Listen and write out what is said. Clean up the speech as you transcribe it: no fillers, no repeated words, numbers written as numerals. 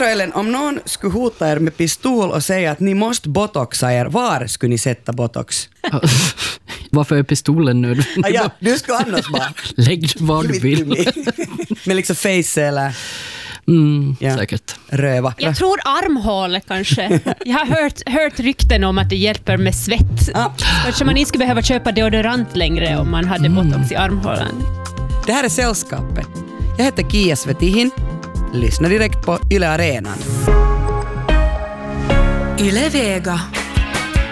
tror Ellen, om någon skulle hota er med pistol och säga att ni måste botoxa er, var skulle ni sätta botox? Varför är pistolen nu? Ja, du skulle annars bara... Lägg vad du vill. Med liksom face eller... Säkert. Röva. Jag tror armhål kanske. Jag har hört rykten om att det hjälper med svett. Kanske man inte skulle behöva köpa deodorant längre om man hade botox i armhålan. Det här är Sällskapet. Jag heter Kia Svetihin. Lyssna direkt på Yle Arenan. Yle Vega.